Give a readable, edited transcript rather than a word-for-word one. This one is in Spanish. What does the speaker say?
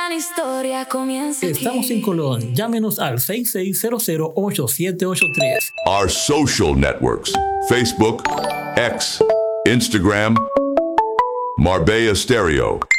gran historia comienza aquí. Estamos en Colón. Llámenos al 6600-8783. Our social networks: Facebook, X, Instagram, Marbella Stereo.